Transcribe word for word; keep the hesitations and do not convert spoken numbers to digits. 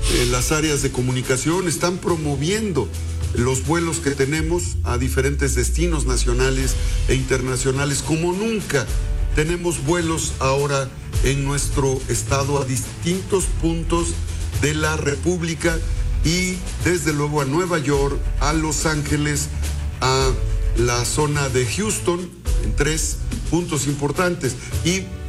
eh, las áreas de comunicación están promoviendo los vuelos que tenemos a diferentes destinos nacionales e internacionales como nunca. Tenemos vuelos ahora en nuestro estado a distintos puntos de la República y desde luego a Nueva York, a Los Ángeles, a la zona de Houston, en tres puntos importantes. Y